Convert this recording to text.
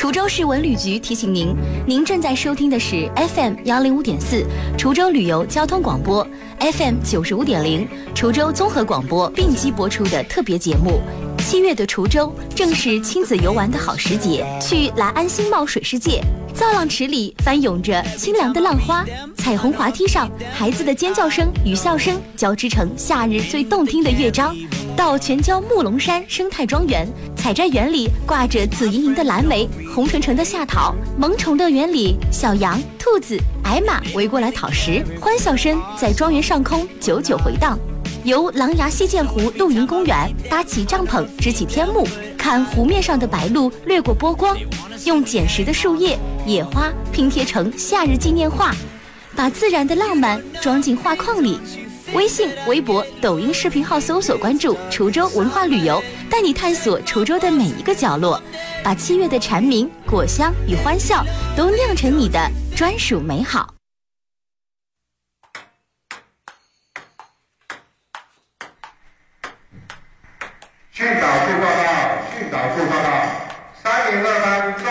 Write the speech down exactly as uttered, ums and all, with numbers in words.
滁州市文旅局提醒您，您正在收听的是 F M 幺零五点四滁州旅游交通广播 ，F M 九十五点零滁州综合广播并机播出的特别节目。七月的滁州正是亲子游玩的好时节，去来安新茂水世界，造浪池里翻涌着清凉的浪花，彩虹滑梯上孩子的尖叫声与笑声交织成夏日最动听的乐章。到全椒木龙山生态庄园，采摘园里挂着紫莹莹的蓝莓，红澄澄的夏桃，萌宠乐园里小羊、兔子、矮马围过来讨食，欢笑声在庄园上空久久回荡。由狼牙溪涧湖露营公园搭起帐篷，支起天幕，看湖面上的白鹭掠过波光，用捡拾的树叶、野花拼贴成夏日纪念画，把自然的浪漫装进画框里。微信、微博、抖音视频号搜索关注滁州文化旅游，带你探索滁州的每一个角落，把七月的蝉鸣、果香与欢笑都酿成你的专属美好。 训导处报告，训导处报告，三零二班